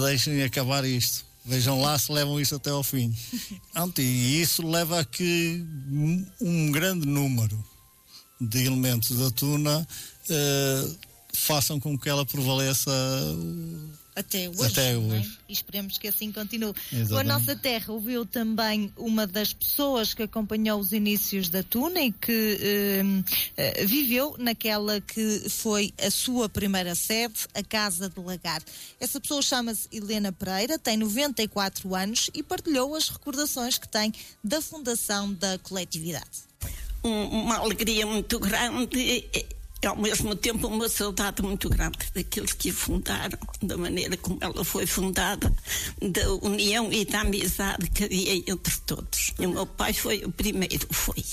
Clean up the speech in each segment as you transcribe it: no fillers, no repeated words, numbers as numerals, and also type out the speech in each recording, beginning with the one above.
deixem acabar isto. Vejam lá se levam isto até ao fim. E isso leva a que um grande número de elementos da tuna façam com que ela prevaleça até hoje. É? E esperemos que assim continue. Exatamente. A Nossa Terra ouviu também uma das pessoas que acompanhou os inícios da tuna e que viveu naquela que foi a sua primeira sede, a Casa de Lagar. Essa pessoa chama-se Helena Pereira, tem 94 anos e partilhou as recordações que tem da fundação da coletividade. Uma alegria muito grande e ao mesmo tempo uma saudade muito grande daqueles que a fundaram, da maneira como ela foi fundada, da união e da amizade que havia entre todos. E o meu pai foi o primeiro,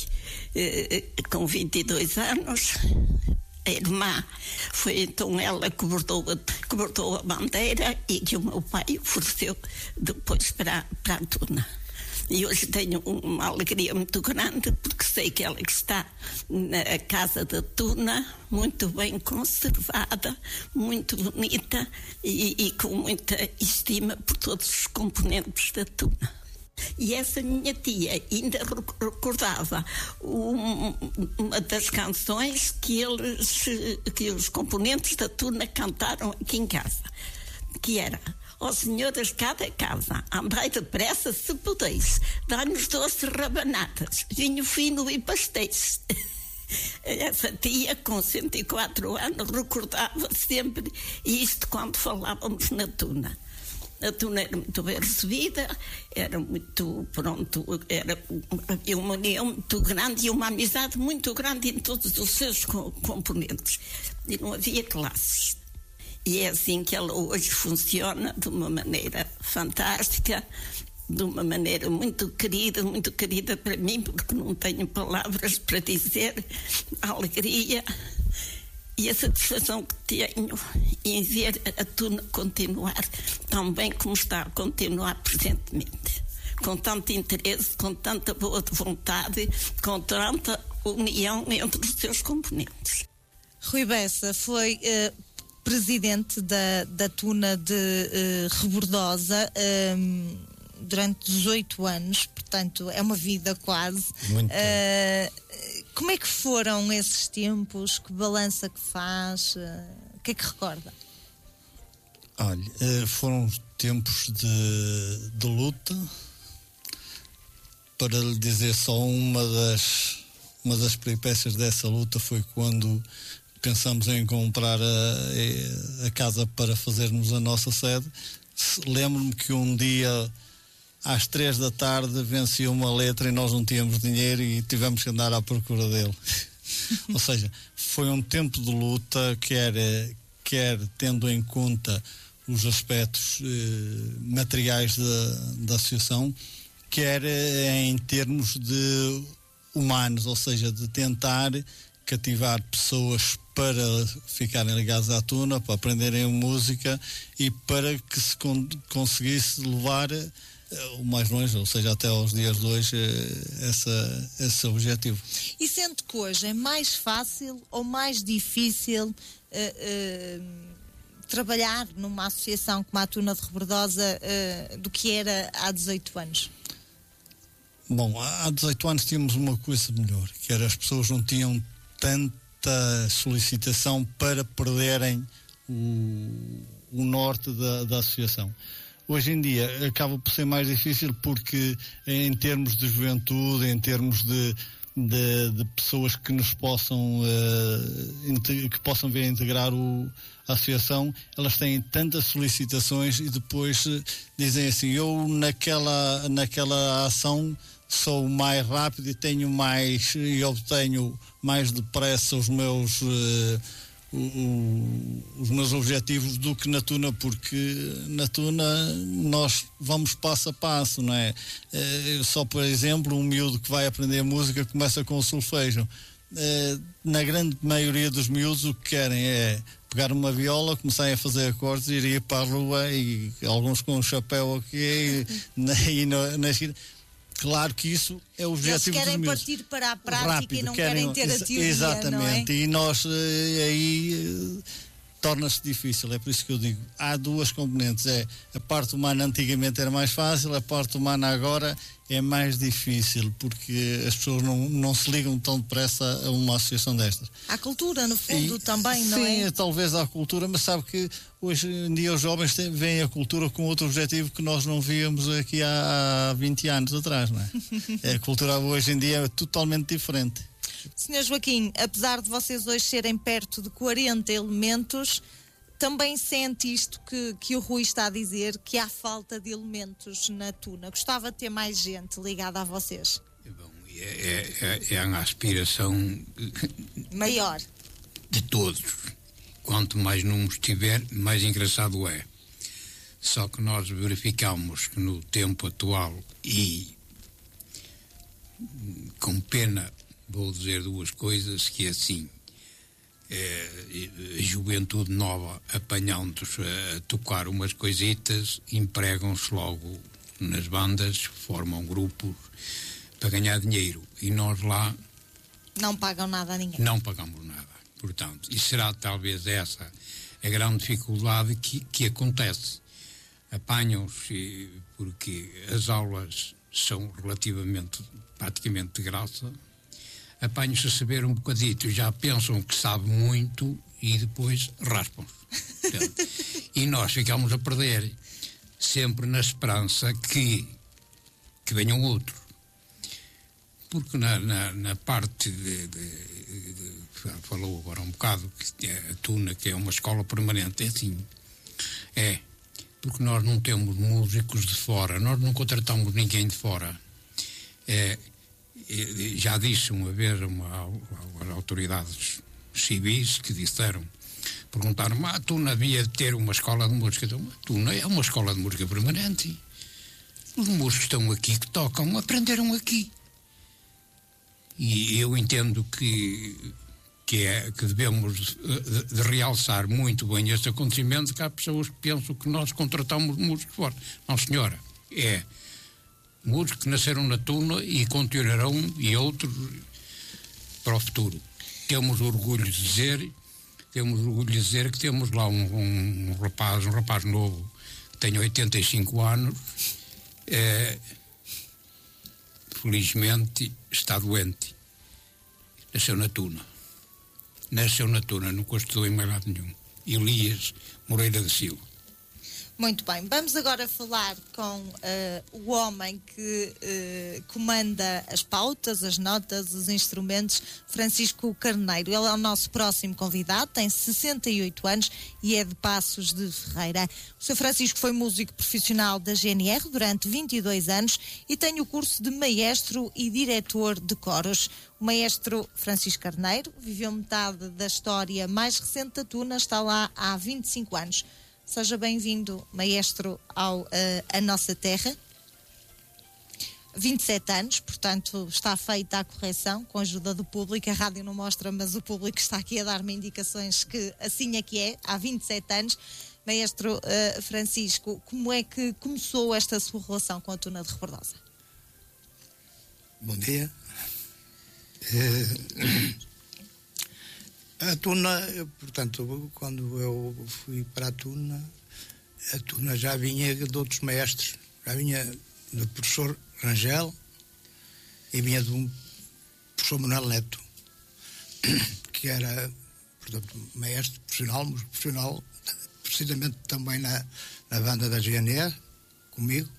com 22 anos. A irmã foi então ela que bordou a bandeira e que o meu pai ofereceu depois para a tuna. E hoje tenho uma alegria muito grande porque sei que ela está na Casa da Tuna, muito bem conservada, muito bonita e com muita estima por todos os componentes da tuna. E essa minha tia ainda recordava uma das canções que os componentes da tuna cantaram aqui em casa, que era: ó senhoras, cada casa, andai depressa se podeis, dai-nos doces rabanadas, vinho fino e pastéis. Essa tia, com 104 anos, recordava sempre isto quando falávamos na tuna. A tuna era muito bem recebida, era muito, havia uma união muito grande e uma amizade muito grande em todos os seus componentes. E não havia classes. E é assim que ela hoje funciona, de uma maneira fantástica, de uma maneira muito querida para mim, porque não tenho palavras para dizer a alegria e a satisfação que tenho em ver a tuna continuar tão bem como está a continuar presentemente. Com tanto interesse, com tanta boa vontade, com tanta união entre os seus componentes. Rui Bessa foi presidente da tuna de Rebordosa durante 18 anos, portanto é uma vida quase. Muito como é que foram esses tempos? Que balança que faz? O que é que recorda? Olha, foram tempos de luta. Para lhe dizer só uma das peripécias dessa luta foi quando pensamos em comprar a casa para fazermos a nossa sede. Lembro-me que um dia às 3 da tarde vencia uma letra e nós não tínhamos dinheiro e tivemos que andar à procura dele. Ou seja, foi um tempo de luta, quer tendo em conta os aspectos materiais da associação, quer em termos de humanos, ou seja, de tentar cativar pessoas para ficarem ligadas à tuna, para aprenderem música e para que se conseguisse levar o mais longe, ou seja, até aos dias de hoje, esse objetivo. E sente que hoje é mais fácil ou mais difícil trabalhar numa associação como a Tuna de Rebordosa do que era há 18 anos? Bom, há 18 anos tínhamos uma coisa melhor, que era as pessoas não tinham tanta solicitação para perderem o norte da associação. Hoje em dia acaba por ser mais difícil porque em termos de juventude, em termos de pessoas que nos possam vir a integrar a associação, elas têm tantas solicitações e depois dizem assim: eu naquela ação sou mais rápido e tenho mais e obtenho mais depressa os meus objetivos do que na tuna, porque na tuna nós vamos passo a passo, não é? Só por exemplo, um miúdo que vai aprender música começa com o solfejo. Na grande maioria dos miúdos o que querem é pegar uma viola, começarem a fazer acordes e ir para a rua, e alguns com um chapéu aqui e na esquina. Claro que isso é o objetivo dos miúdos. Eles querem partir para a prática rápido, e não querem ter a teoria, exatamente, não é? E nós aí torna-se difícil. É por isso que eu digo, há duas componentes, a parte humana antigamente era mais fácil, a parte humana agora é mais difícil, porque as pessoas não se ligam tão depressa a uma associação destas. A cultura, no fundo, também, não é? Sim, talvez à cultura, mas sabe que hoje em dia os jovens veem a cultura com outro objetivo que nós não víamos aqui há 20 anos atrás, não é? A cultura hoje em dia é totalmente diferente. Sr. Joaquim, apesar de vocês hoje serem perto de 40 elementos, também sente isto que o Rui está a dizer, que há falta de elementos na Tuna. Gostava de ter mais gente ligada a vocês. Bom, é a aspiração maior de todos. Quanto mais números tiver, mais engraçado é. Só que nós verificamos que no tempo atual, e com pena vou dizer duas coisas, que é assim, a juventude nova, apanhando-se a tocar umas coisitas, empregam-se logo nas bandas, formam grupos para ganhar dinheiro, e nós lá não pagam nada a ninguém. Não pagamos nada. Portanto, e será talvez essa a grande dificuldade que acontece. Apanham-se porque as aulas são relativamente, praticamente de graça, apanham-se a saber um bocadito, já pensam que sabem muito e depois raspam-se. E nós ficamos a perder, sempre na esperança que venham outros. Porque na parte falou agora um bocado que a Tuna, que é uma escola permanente, é assim, porque nós não temos músicos de fora, nós não contratamos ninguém de fora. Já disse uma vez às autoridades civis que disseram, perguntaram-me, a Tuna havia de ter uma escola de música. Então, a Tuna é uma escola de música permanente. Os músicos estão aqui, que tocam, aprenderam aqui. E eu entendo que devemos de realçar muito bem este acontecimento, que há pessoas que pensam que nós contratamos músicos fora. Não, senhora, músicos que nasceram na Tuna e continuarão, e outros para o futuro. Temos orgulho de dizer que temos lá um rapaz novo, que tem 85 anos, felizmente está doente. Nasceu na Tuna, nunca estudou em mais lado nenhum. Elias Moreira da Silva. Muito bem, vamos agora falar com o homem que comanda as pautas, as notas, os instrumentos, Francisco Carneiro. Ele é o nosso próximo convidado, tem 68 anos e é de Passos de Ferreira. O Sr. Francisco foi músico profissional da GNR durante 22 anos e tem o curso de maestro e diretor de coros. O maestro Francisco Carneiro viveu metade da história mais recente da Tuna, está lá há 25 anos. Seja bem-vindo, maestro, à nossa terra. 27 anos, portanto, está feita a correção com a ajuda do público. A rádio não mostra, mas o público está aqui a dar-me indicações que assim é que é. Há 27 anos. Maestro Francisco, como é que começou esta sua relação com a Tuna de Rebordosa? Bom dia. A Tuna, portanto, quando eu fui para a Tuna já vinha de outros mestres, já vinha do professor Rangel e vinha de um professor Manuel Neto, que era, portanto, maestro profissional, músico profissional, precisamente também na banda da GNR, comigo,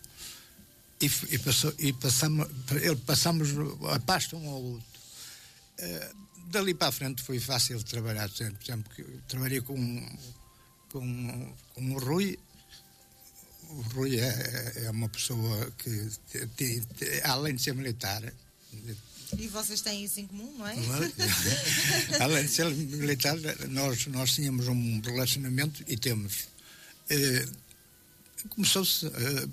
e passamos a pasta um ao outro. Dali para a frente foi fácil de trabalhar sempre. Sempre trabalhei com o Rui. O Rui é uma pessoa que, além de ser militar... E vocês têm isso em comum, não é? Além de ser militar, nós tínhamos um relacionamento e temos. Começou-se,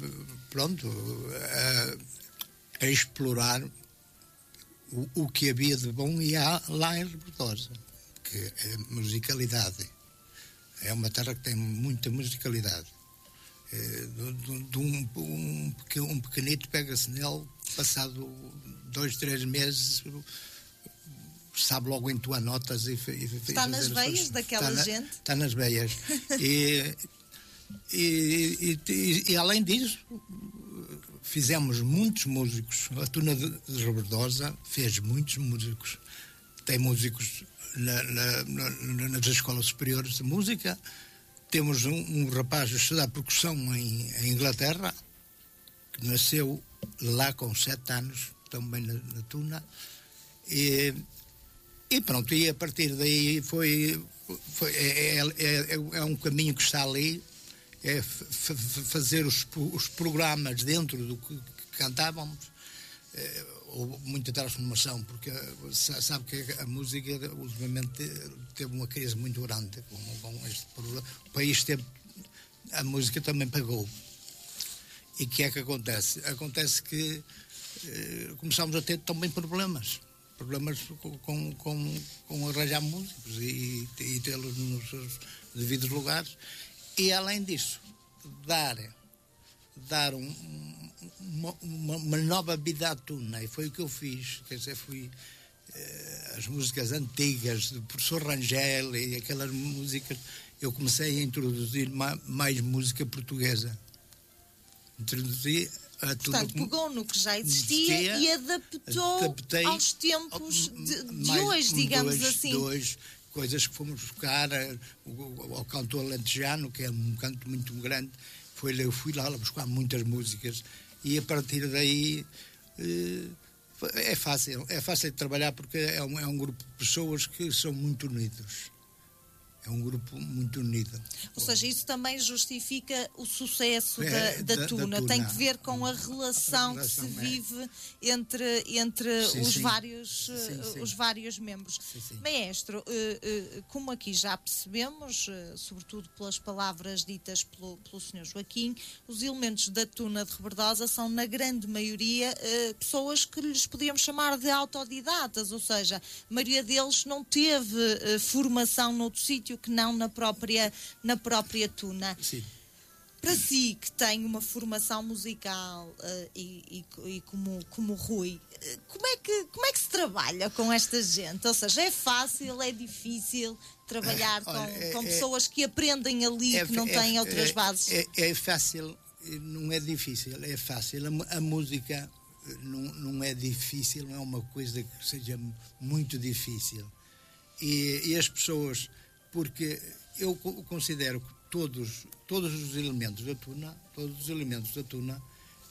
a explorar o que havia de bom e há lá em Rebordosa, que é a musicalidade. É uma terra que tem muita musicalidade. Um pequenito pega-se nele, passado 2, 3 meses sabe logo entoar notas está nas veias daquela gente. Está nas veias. E além disso, fizemos muitos músicos. A Tuna de Rebordosa fez muitos músicos. Tem músicos nas escolas superiores de música. Temos um rapaz a estudar percussão em Inglaterra, que nasceu lá com 7 anos, também na Tuna. E pronto, e a partir daí é um caminho que está ali, é fazer os programas dentro do que cantávamos. Houve muita transformação, porque sabe que a música ultimamente teve uma crise muito grande com este problema. O país teve, a música também pagou. E o que é que acontece? Acontece que começámos a ter também problemas com arranjar músicos e tê-los nos seus devidos lugares. E além disso, dar uma nova vida à Tuna, e foi o que eu fiz. Quer dizer, fui as músicas antigas do professor Rangel e aquelas músicas, eu comecei a introduzir mais música portuguesa. Introduzi a Tuna. Portanto, pegou no que já existia e adaptou aos tempos de hoje, digamos assim. Coisas que fomos buscar ao canto alentejano, que é um canto muito grande. Eu fui lá buscar muitas músicas e a partir daí é fácil de trabalhar, porque é um grupo de pessoas que são muito unidos. É um grupo muito unido. Ou seja, isso também justifica o sucesso da Tuna. Tem que ver com a relação que se vive entre os vários membros. Sim. Maestro, como aqui já percebemos, sobretudo pelas palavras ditas pelo Sr. Joaquim, os elementos da Tuna de Rebordosa são, na grande maioria, pessoas que lhes podíamos chamar de autodidatas, ou seja, a maioria deles não teve formação noutro sítio que não na própria Tuna. Sim. Para si, que tem uma formação musical e como Rui, como é que se trabalha com esta gente? Ou seja, é fácil, é difícil trabalhar com pessoas que aprendem ali, que não têm outras bases? É fácil, não é difícil, é fácil. A música não é difícil, não é uma coisa que seja muito difícil. E as pessoas... Porque eu considero que todos os elementos da Tuna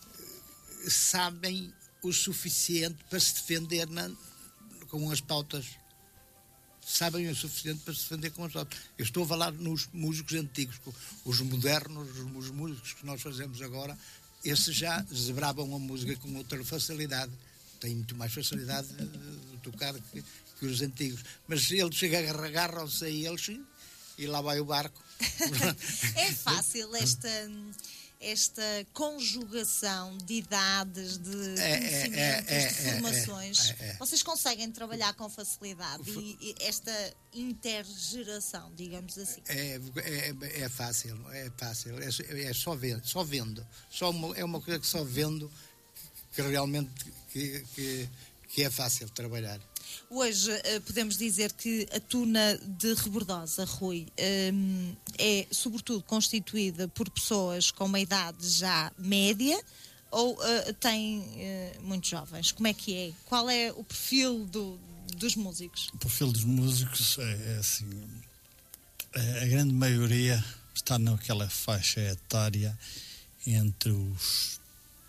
sabem o suficiente para se defender com as pautas. Sabem o suficiente para se defender com as pautas. Eu estou a falar nos músicos antigos, os modernos, os músicos que nós fazemos agora, esses já zebravam a música com outra facilidade. Têm muito mais facilidade de tocar que os antigos, mas eles agarram-se a eles e lá vai o barco. É fácil esta conjugação de idades, de conhecimentos, de formações. Vocês conseguem trabalhar com facilidade e esta intergeração, digamos assim? É fácil. É só vendo. É uma coisa que só vendo que realmente que é fácil trabalhar. Hoje podemos dizer que a Tuna de Rebordosa, Rui, é sobretudo constituída por pessoas com uma idade já média ou tem muitos jovens? Como é que é? Qual é o perfil dos músicos? O perfil dos músicos é assim, a grande maioria está naquela faixa etária entre os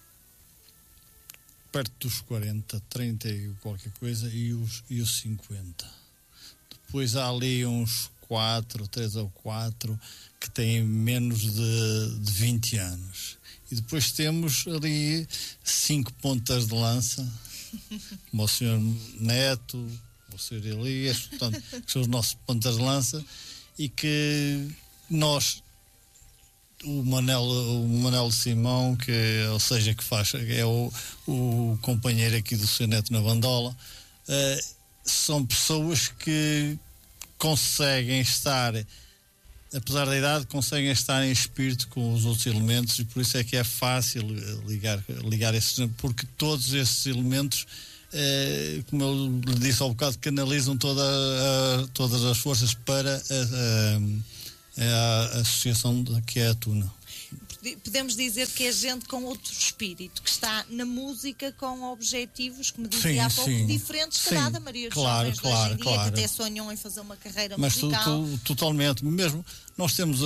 perto dos 40, 30 e qualquer coisa e os 50. Depois há ali uns 3 ou 4 que têm menos de 20 anos. E depois temos ali 5 pontas de lança, como o Sr. Neto, o Sr. Elias, portanto, que são os nossos pontas de lança, e que nós, o Manel Simão, que é o companheiro aqui do Sr. Neto na bandola, são pessoas que conseguem estar, apesar da idade, conseguem estar em espírito com os outros elementos, e por isso é que é fácil ligar esses, porque todos esses elementos como eu lhe disse há um bocado, canalizam todas as forças para a associação que é a Tuna. Podemos dizer que é gente com outro espírito, que está na música com objetivos, como dizia sim, há pouco, sim. diferentes da maioria dos jovens hoje em dia, que até sonham em fazer uma carreira musical. Mas totalmente, mesmo nós temos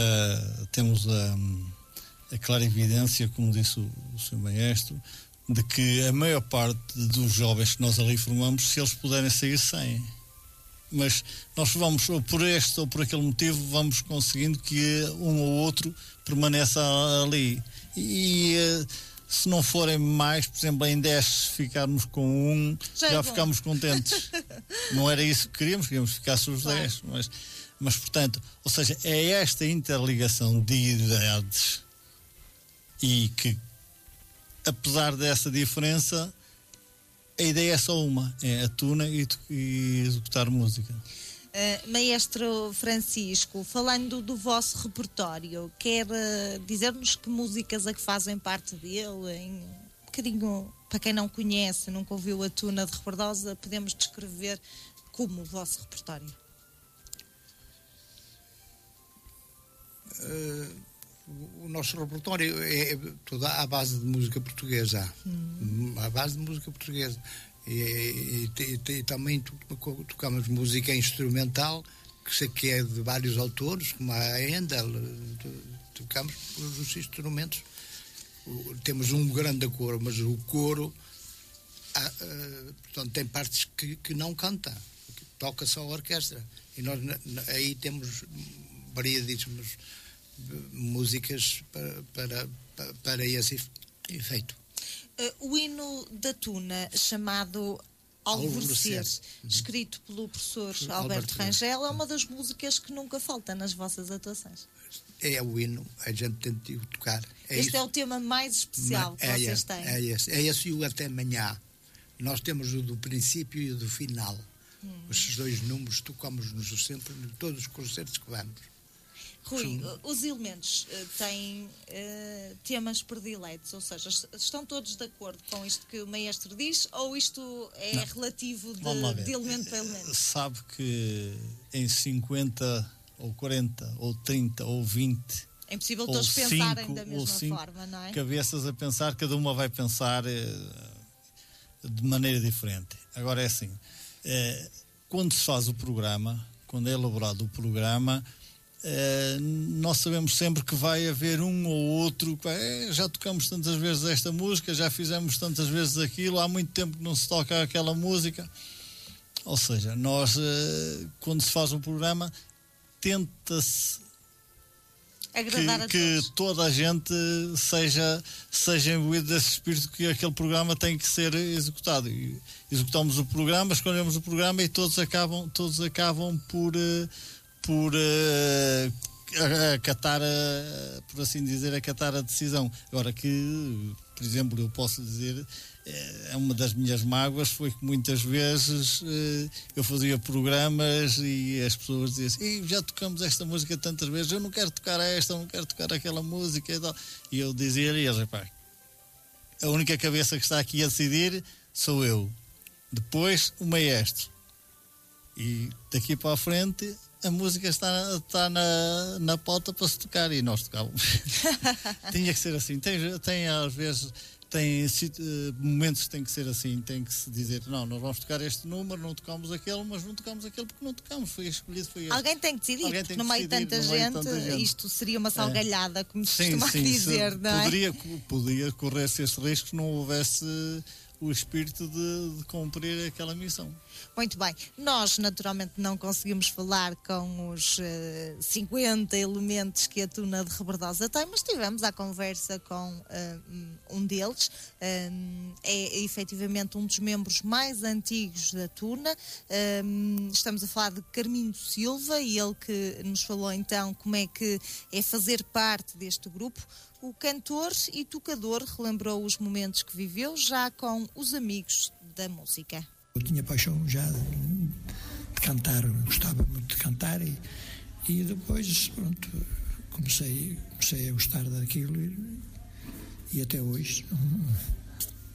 a clara evidência, como disse o Sr. Maestro, de que a maior parte dos jovens que nós ali formamos, se eles puderem sair, saem. Mas nós vamos, ou por este ou por aquele motivo, vamos conseguindo que um ou outro permaneça ali. E se não forem mais, por exemplo, em 10 ficarmos com um, já ficamos contentes. Não era isso que queríamos ficar sobre os 10. Mas, portanto, ou seja, é esta interligação de idades e que, apesar dessa diferença, a ideia é só uma, é a tuna e executar música. Maestro Francisco, falando do vosso repertório, quer dizer-nos que músicas a que fazem parte dele? Um bocadinho, para quem não conhece, nunca ouviu a Tuna de Rebordosa, podemos descrever como o vosso repertório? O nosso repertório é toda à base de música portuguesa. À base de música portuguesa. E também tocamos música instrumental, que é de vários autores, como a Handel. Tocamos os instrumentos. Temos um grande coro, mas o coro portanto, tem partes que não canta, que toca só a orquestra. E nós aí temos variedíssimas músicas para esse efeito. O hino da Tuna, chamado Alvorecer, escrito pelo professor Alberto Rangel, é uma das músicas que nunca falta nas vossas atuações. É o hino, a gente tenta tocar. Este é o tema mais especial que vocês têm. É esse e o Até Amanhã. Nós temos o do princípio e o do final. Esses dois números tocamos-nos sempre em todos os concertos que vamos. Rui, os elementos têm temas prediletos, ou seja, estão todos de acordo com isto que o maestro diz, ou isto é relativo de elemento para elemento? Sabe que em 50 ou 40 ou 30 ou 20 é impossível todos pensarem da mesma forma, não é? Cabeças a pensar, cada uma vai pensar de maneira diferente. Agora é assim, quando se faz o programa, quando é elaborado o programa, nós sabemos sempre que vai haver um ou outro que já tocamos tantas vezes esta música, já fizemos tantas vezes aquilo, há muito tempo que não se toca aquela música. Ou seja, nós quando se faz um programa, tenta-se que toda a gente seja imbuído desse espírito, que aquele programa tem que ser executado. E executamos o programa, escolhemos o programa e todos acabam por acatar, por assim dizer, acatar a decisão. Agora que, por exemplo, eu posso dizer, uma das minhas mágoas foi que muitas vezes eu fazia programas e as pessoas diziam, já tocamos esta música tantas vezes, eu não quero tocar esta, não quero tocar aquela música e tal. E eu dizia a eles, a única cabeça que está aqui a decidir sou eu. Depois o maestro. E daqui para a frente a música está na pauta para se tocar e nós tocávamos. Tinha que ser assim. Tem às vezes, tem momentos que tem que ser assim, tem que se dizer, não, nós vamos tocar este número, não tocamos aquele, mas não tocamos aquele porque não tocamos, foi escolhido, foi este. Alguém tem que decidir, porque no meio de tanta gente, isto seria uma salgalhada, como se costuma dizer, não é? Podia correr-se esse risco se não houvesse o espírito de cumprir aquela missão. Muito bem. Nós, naturalmente, não conseguimos falar com os 50 elementos que a Tuna de Rebordosa tem, mas tivemos a conversa com um deles. É efetivamente um dos membros mais antigos da Tuna. Estamos a falar de Carminho Silva, e ele que nos falou então como é que é fazer parte deste grupo. O cantor e tocador relembrou os momentos que viveu já com os amigos da música. Eu tinha paixão já de cantar, gostava muito de cantar e depois, pronto, comecei a gostar daquilo e até hoje.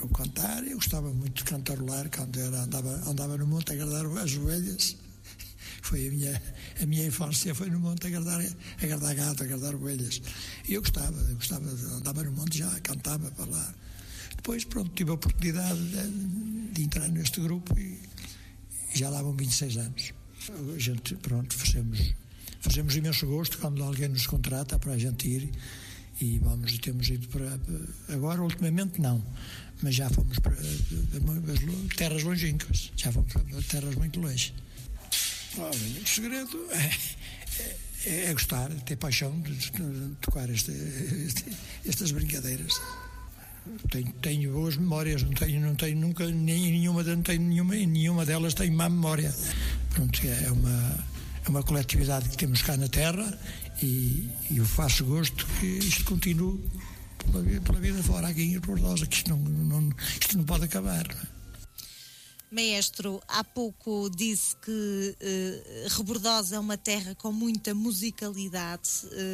eu cantar. Eu gostava muito de cantarolar quando andava no monte a agradar as ovelhas. Foi a minha infância, foi no monte a agradar gato, a agradar ovelhas. E eu gostava, andava no monte, já cantava para lá. Depois, pronto, tive a oportunidade de entrar neste grupo e já lá vão 26 anos. A gente, pronto, fazemos imenso gosto quando alguém nos contrata para a gente ir, e temos ido para... Agora, ultimamente, não, mas já fomos para terras longínquas, já fomos para terras muito longe. O segredo é gostar, ter paixão de tocar estas brincadeiras. Tenho boas memórias, não tenho nunca nenhuma delas tenho má memória. Pronto, é uma coletividade que temos cá na terra, e eu faço gosto que isto continue pela vida fora aqui em Rebordosa, que isto não pode acabar. Maestro, há pouco disse que Rebordosa é uma terra com muita musicalidade.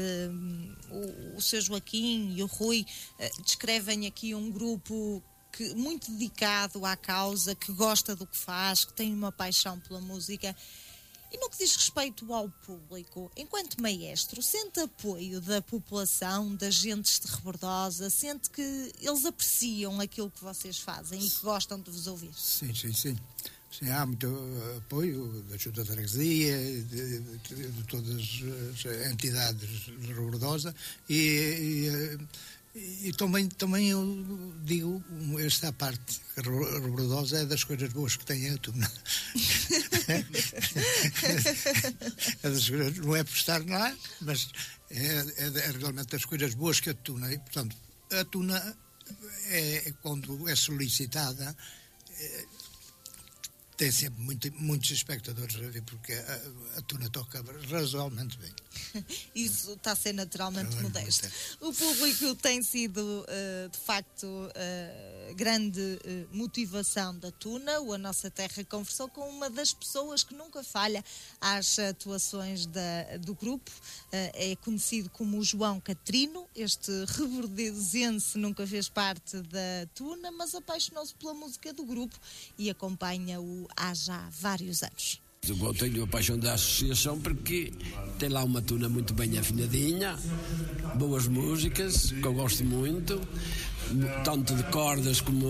O Sr. Joaquim e o Rui descrevem aqui um grupo muito dedicado à causa, que gosta do que faz, que tem uma paixão pela música. E no que diz respeito ao público, enquanto maestro, sente apoio da população, das gentes de Rebordosa? Sente que eles apreciam aquilo que vocês fazem e que gostam de vos ouvir? Sim. Sim, há muito apoio da Junta de Freguesia, de todas as entidades de Rebordosa, e também eu digo esta parte, que Rebordosa é das coisas boas que tem a Tuna. Não é por estar lá, mas é realmente das coisas boas que a Tuna. E, portanto, a Tuna, quando é solicitada, tem sempre muitos espectadores a ver, porque a Tuna toca razoavelmente bem. Isso está a ser naturalmente modesto. O público tem sido, de facto, grande motivação da Tuna. O A Nossa Terra conversou com uma das pessoas que nunca falha às atuações do grupo. É conhecido como o João Catrino. Este rebordesense nunca fez parte da Tuna, mas apaixonou-se pela música do grupo e acompanha-o há já vários anos. Eu tenho a paixão da associação porque tem lá uma Tuna muito bem afinadinha, boas músicas, que eu gosto muito, tanto de cordas como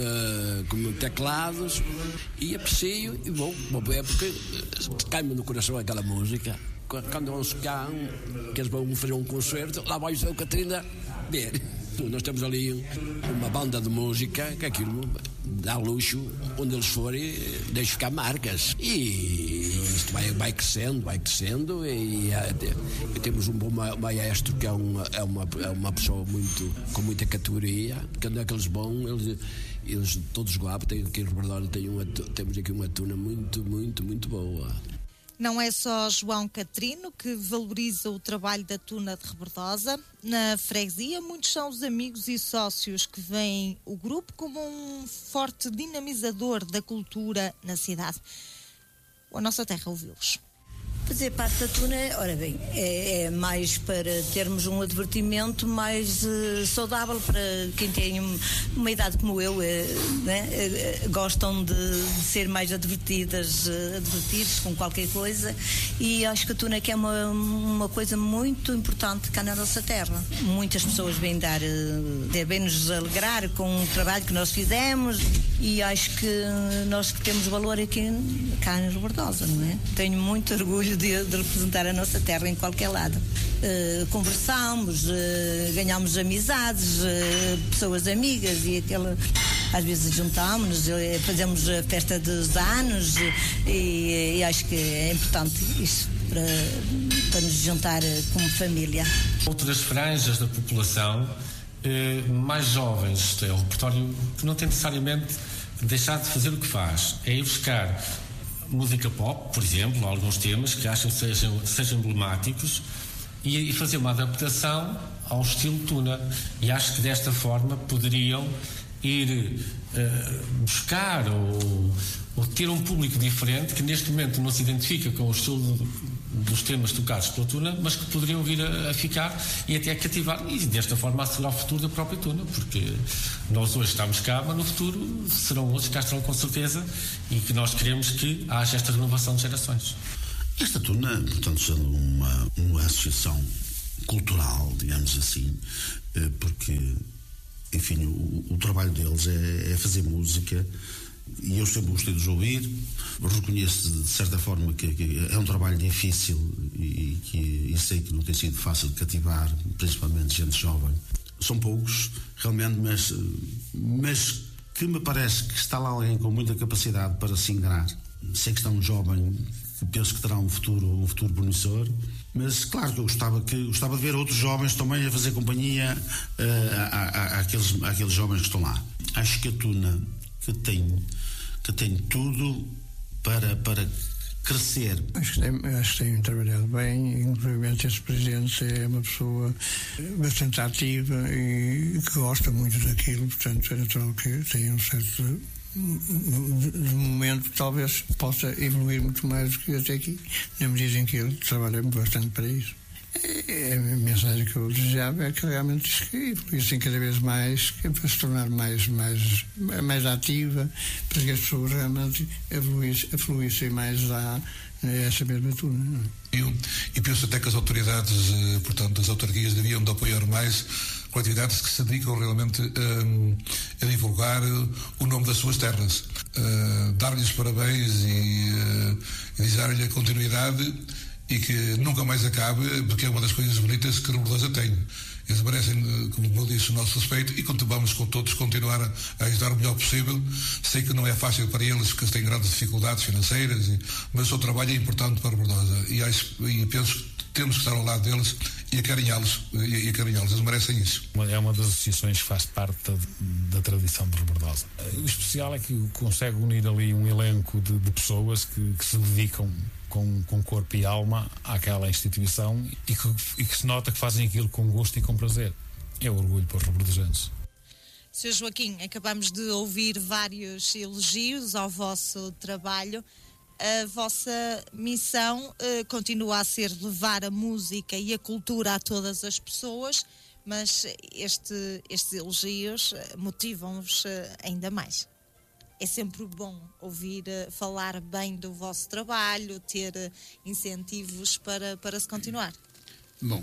teclados, e aprecio e vou ver porque cai-me no coração aquela música. Quando vão cá, que eles vão fazer um concerto, lá vai o Sr. Catrina ver. Nós temos ali uma banda de música que aquilo dá luxo, onde eles forem, deixa ficar marcas. E isto vai crescendo e temos um bom maestro que é uma pessoa com muita categoria, que é daqueles bons, eles todos guapos, aqui em Rebordosa temos aqui uma Tuna muito boa. Não é só João Catrino que valoriza o trabalho da Tuna de Rebordosa. Na freguesia, muitos são os amigos e sócios que veem o grupo como um forte dinamizador da cultura na cidade. A Nossa Terra ouviu-los. Fazer parte da Tuna, ora bem, é mais para termos um divertimento mais saudável para quem tem uma idade como eu, né? Gostam de ser mais advertidos com qualquer coisa, e acho que a Tuna é uma coisa muito importante cá na nossa terra. Muitas pessoas vêm vêm nos alegrar com o trabalho que nós fizemos, e acho que nós que temos valor aqui cá em Rebordosa, não é? Tenho muito orgulho de representar a nossa terra em qualquer lado. Conversamos, ganhamos amizades, pessoas amigas, e às vezes juntámos-nos, fazemos a festa dos anos, e acho que é importante isso para nos juntar como família. Outras franjas da população mais jovens, é um repertório que não tem necessariamente deixado de fazer o que faz, é ir buscar música pop, por exemplo, alguns temas que acham que sejam emblemáticos, e fazer uma adaptação ao estilo Tuna, e acho que desta forma poderiam ir buscar ou ter um público diferente que neste momento não se identifica com o estilo dos temas tocados pela Tuna, mas que poderiam vir a ficar e até a cativar e desta forma assegurar o futuro da própria Tuna, porque nós hoje estamos cá, mas no futuro serão outros que cá estarão com certeza, e que nós queremos que haja esta renovação de gerações. Esta Tuna, portanto, sendo uma associação cultural, digamos assim, porque, enfim, o trabalho deles é fazer música, e eu sempre gostei de os ouvir. Reconheço de certa forma que é um trabalho difícil e sei que não tem sido fácil de cativar, principalmente gente jovem. São poucos, realmente, mas que me parece que está lá alguém com muita capacidade para se ingrar. Sei que está um jovem que penso que terá um futuro promissor, mas claro que eu gostava de ver outros jovens também a fazer companhia àqueles jovens que estão lá. Acho que a Tuna que tem tudo para crescer. Acho que tem trabalhado bem, inclusive esse presidente é uma pessoa bastante ativa e que gosta muito daquilo, portanto é natural que tenha um certo de momento talvez possa evoluir muito mais do que até aqui, na medida em que ele trabalha bastante para isso. A mensagem que eu desejava é que realmente evoluíssem cada vez mais, para se tornar mais ativa, para que as pessoas realmente evoluíssem mais lá essa mesma Tuna. E penso até que as autoridades, portanto, as autarquias deviam de apoiar mais coletividades que se dedicam realmente a divulgar o nome das suas terras, dar-lhes parabéns e desejar-lhe a continuidade e que nunca mais acabe, porque é uma das coisas bonitas que Rebordesa tem. Eles merecem, como eu disse, o nosso respeito e vamos com todos continuar a ajudar o melhor possível. Sei que não é fácil para eles, porque têm grandes dificuldades financeiras, mas o seu trabalho é importante para Rebordesa e penso que temos que estar ao lado deles e acarinhá-los. Eles merecem isso. É uma das associações que faz parte da tradição de Rebordesa. O especial é que consegue unir ali um elenco de pessoas que se dedicam com corpo e alma àquela instituição e que se nota que fazem aquilo com gosto e com prazer. É orgulho para os rebordesenses. Sr. Joaquim, acabamos de ouvir vários elogios ao vosso trabalho. A vossa missão continua a ser levar a música e a cultura a todas as pessoas, mas estes elogios motivam-vos ainda mais. É sempre bom ouvir falar bem do vosso trabalho, ter incentivos para se continuar. Bom,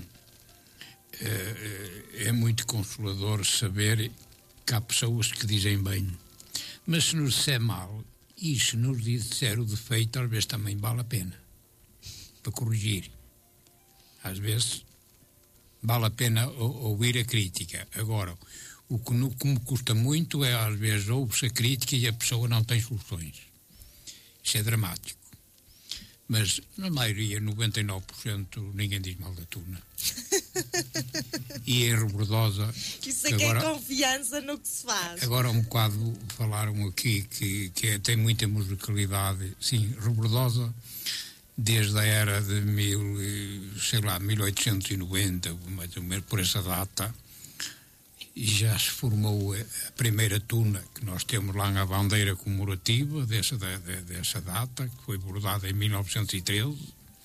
é muito consolador saber que há pessoas que dizem bem, mas se nos disser mal e se nos disser o defeito, às vezes também vale a pena para corrigir. Às vezes vale a pena ouvir a crítica. Agora, o que me custa muito é, às vezes, ouve-se a crítica e a pessoa não tem soluções. Isso é dramático. Mas, na maioria, 99%, ninguém diz mal da Tuna. E em Rebordesa... Isso é que é confiança no que se faz. Agora, um bocado, falaram aqui que tem muita musicalidade. Sim, Rebordesa, desde a era de 1890, mais ou menos por essa data, e já se formou a primeira Tuna que nós temos lá na bandeira comemorativa dessa data, que foi bordada em 1913.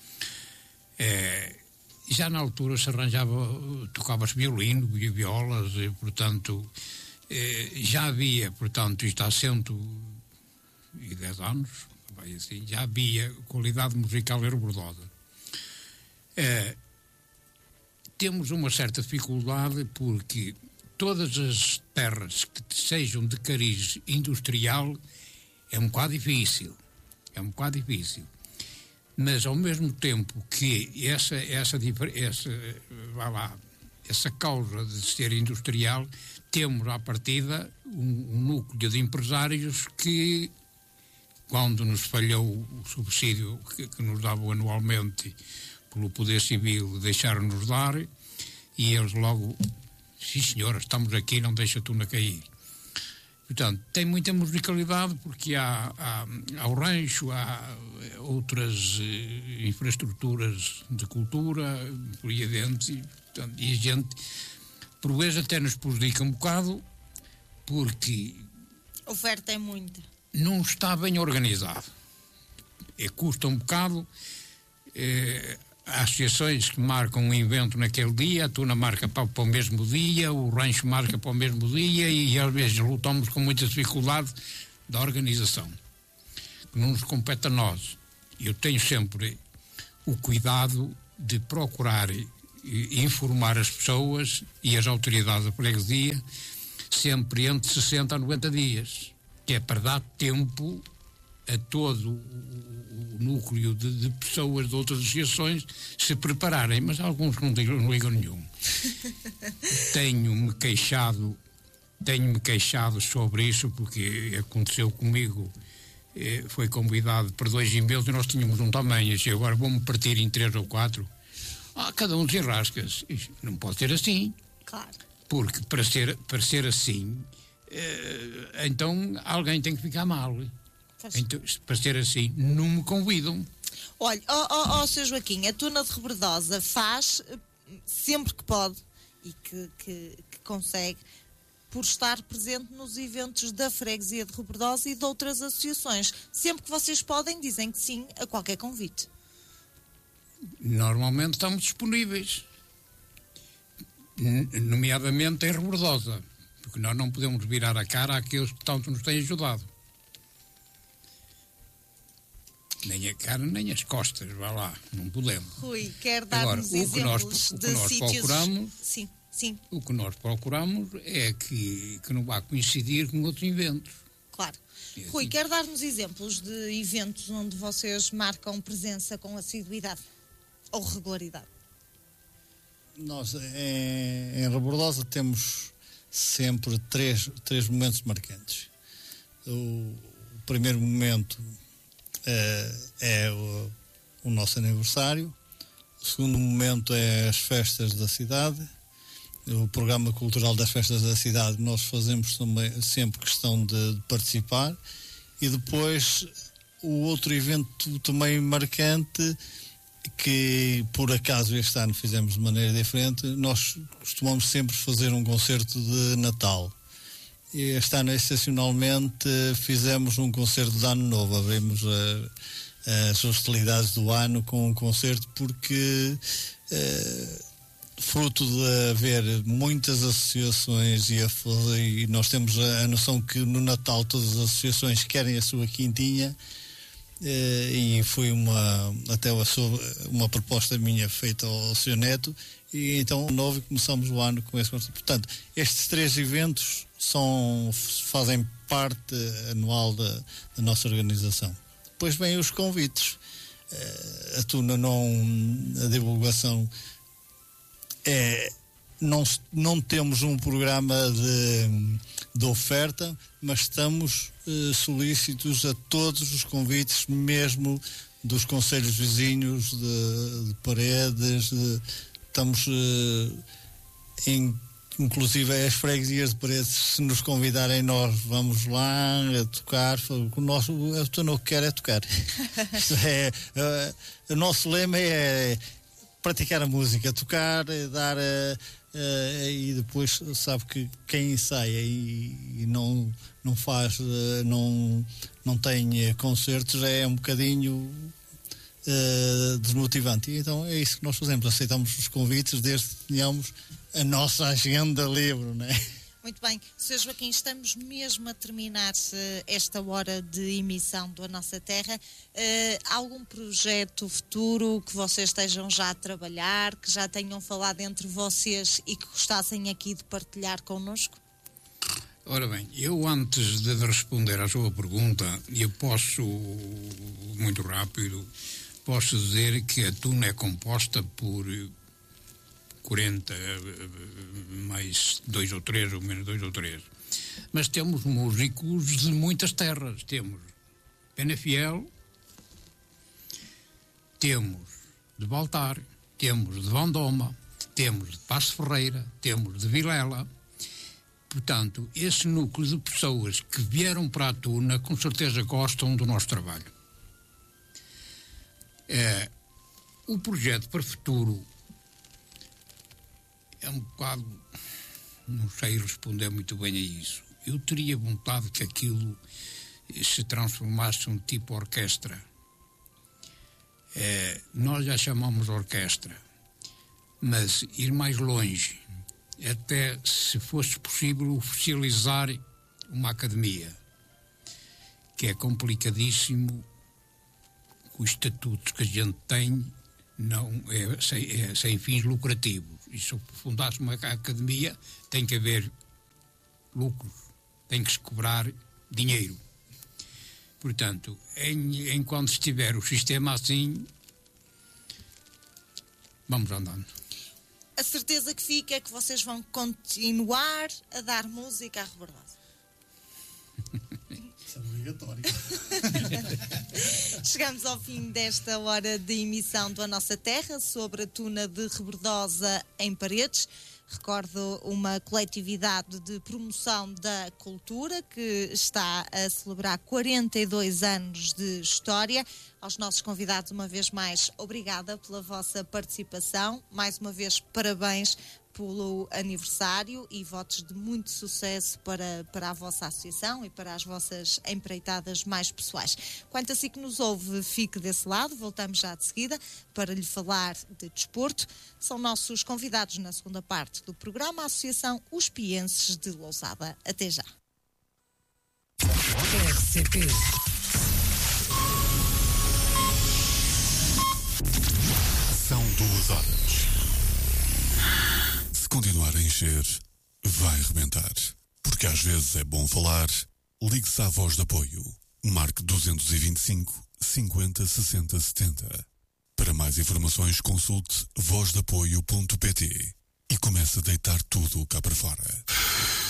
Já na altura se tocava-se violino, violas, e, portanto, já havia, portanto, isto há 110 anos, assim, já havia qualidade musical em Rebordesa. Temos uma certa dificuldade porque todas as terras que sejam de cariz industrial é um bocado difícil. Mas, ao mesmo tempo que essa causa de ser industrial, temos à partida um núcleo de empresários que, quando nos falhou o subsídio que nos davam anualmente pelo Poder Civil, deixaram-nos dar, e eles logo... Sim, senhora, estamos aqui, não deixa a Tuna cair. Portanto, tem muita musicalidade porque há o rancho, há outras infraestruturas de cultura por aí adentro, e a gente, por vezes, até nos prejudica um bocado porque a oferta é muita. Não está bem organizado. Custa um bocado. Há associações que marcam um evento naquele dia, a Tuna marca para o mesmo dia, o rancho marca para o mesmo dia, e às vezes lutamos com muita dificuldade da organização, que não nos compete a nós. Eu tenho sempre o cuidado de procurar informar as pessoas e as autoridades da freguesia sempre entre 60 a 90 dias, que é para dar tempo a todo o núcleo de pessoas de outras associações se prepararem, mas alguns não ligam nenhum. Tenho-me queixado sobre isso, porque aconteceu comigo. Foi convidado para 2 eventos e nós tínhamos um tamanho, e agora vamos partir em 3 ou 4. Cada um se rascas. Isto não pode ser assim. Claro. Porque para ser assim, então alguém tem que ficar mal. Então, para ser assim, não me convidam. Olha, Sr. Joaquim, a Tuna de Rebordosa faz sempre que pode e que consegue, por estar presente nos eventos da Freguesia de Rebordosa e de outras associações. Sempre que vocês podem, dizem que sim a qualquer convite. Normalmente estamos disponíveis, nomeadamente em Rebordosa, porque nós não podemos virar a cara àqueles que tanto nos têm ajudado. Nem a cara, nem as costas, vá lá, não podemos. Rui, quer dar-nos exemplos de sítios... Sim. O que nós procuramos é que não vá coincidir com outros eventos. Claro. Rui, quer dar-nos exemplos de eventos onde vocês marcam presença com assiduidade ou regularidade? Nós, em Rebordosa, temos sempre três momentos marcantes. O primeiro momento é o nosso aniversário. O segundo momento é as festas da cidade. O programa cultural das festas da cidade, nós fazemos também sempre questão de participar. E depois o outro evento também marcante, que por acaso este ano fizemos de maneira diferente, nós costumamos sempre fazer um concerto de Natal. E este ano, excepcionalmente, fizemos um concerto de Ano Novo. Abrimos as hostilidades do ano com um concerto, porque fruto de haver muitas associações e nós temos a noção que no Natal todas as associações querem a sua quintinha, e foi até uma proposta minha feita ao Sr. Neto, e então novo, começamos o ano com esse concerto. Portanto, estes 3 eventos fazem parte anual da nossa organização. Depois vêm os convites. A Tuna a divulgação não temos um programa de oferta, mas estamos solícitos a todos os convites, mesmo dos concelhos vizinhos de Paredes. Estamos inclusive as freguesias de Paredes, se nos convidarem, nós vamos lá a tocar. A Tuna o que quer é tocar. O nosso lema é praticar a música, tocar, dar e depois sabe que quem ensaia e não faz, não tem concertos, é um bocadinho desmotivante. E então é isso que nós fazemos, aceitamos os convites desde que tenhamos a nossa agenda livre, não é? Muito bem. Sr. Joaquim, estamos mesmo a terminar esta hora de emissão da Nossa Terra. Algum projeto futuro que vocês estejam já a trabalhar, que já tenham falado entre vocês e que gostassem aqui de partilhar connosco? Ora bem, eu antes de responder à sua pergunta, eu posso, muito rápido, posso dizer que a Tuna é composta por 40 mais 2 ou 3, ou menos 2 ou 3. Mas temos músicos de muitas terras. Temos Penafiel, temos de Baltar, temos de Vandoma, temos de Passo Ferreira, temos de Vilela. Portanto, esse núcleo de pessoas que vieram para a Tuna com certeza gostam do nosso trabalho. O projeto para o futuro é um bocado, não sei responder muito bem a isso. eu teria vontade que aquilo se transformasse num tipo orquestra. Nós já chamamos orquestra, mas ir mais longe, até se fosse possível oficializar uma academia, que é complicadíssimo, com os estatutos que a gente tem, não é sem fins lucrativos. E se fundasse uma academia, tem que haver lucros, tem que se cobrar dinheiro. Portanto, enquanto estiver o sistema assim, vamos andando. A certeza que fica é que vocês vão continuar a dar música à Rebordosa. Isso é obrigatório. Chegamos ao fim desta hora de emissão do A Nossa Terra sobre a tuna de Rebordosa em Paredes. Recordo uma coletividade de promoção da cultura que está a celebrar 42 anos de história. Aos nossos convidados, uma vez mais, obrigada pela vossa participação. Mais uma vez, parabéns pelo aniversário e votos de muito sucesso para a vossa associação e para as vossas empreitadas mais pessoais. Quanto a si que nos ouve, fique desse lado. Voltamos já de seguida para lhe falar de desporto. São nossos convidados na segunda parte do programa a Associação Os Pienses de Lousada. Até já. RCP. São 2 horas. Se continuar a encher, vai rebentar. Porque às vezes é bom falar. Ligue-se à Voz de Apoio. Marque 225 50 60 70. Para mais informações, consulte vozdeapoio.pt e comece a deitar tudo cá para fora.